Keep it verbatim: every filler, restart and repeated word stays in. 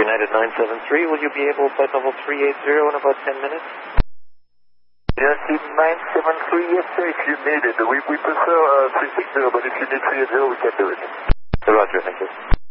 United nine seven three, will you be able to flight level three eighty in about ten minutes? United nine seven three, yes sir, if you need it. We, we prefer uh, three sixty, but if you need three eighty, we can do it. Roger, thank you.